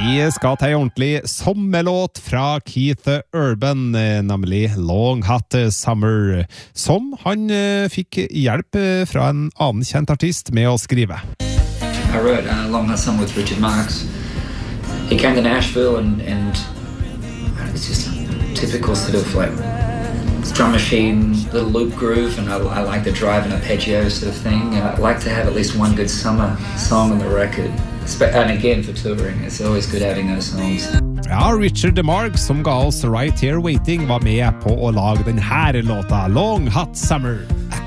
Vi skal ta en ordentlig sommerlåt fra Keith Urban, nemlig Long Hot Summer, som han fikk hjelp fra en annen kjent artist med å skrive. I wrote Long Hot Summer with Richard Marx. He came to Nashville and it's just a typical sort of like drum machine, little loop groove, and I like the drive and arpeggio sort of thing. And I like to have at least one good summer song on the record. And again, for touring, it's always good having those songs. Ja, Richard DeMarc, som ga oss Right Here Waiting, var med på å lage den her låta, Long Hot Summer.